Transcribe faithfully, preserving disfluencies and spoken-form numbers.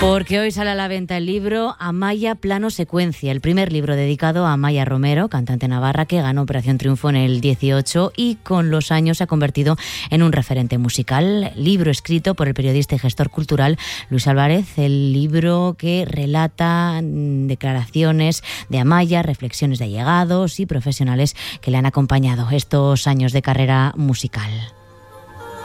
Porque hoy sale a la venta el libro Amaya Plano Secuencia, el primer libro dedicado a Amaya Romero, cantante navarra que ganó Operación Triunfo en el dieciocho y con los años se ha convertido en un referente musical. Libro escrito por el periodista y gestor cultural Luis Álvarez, el libro que relata declaraciones de Amaya, reflexiones de allegados y profesionales que le han acompañado estos años de carrera musical.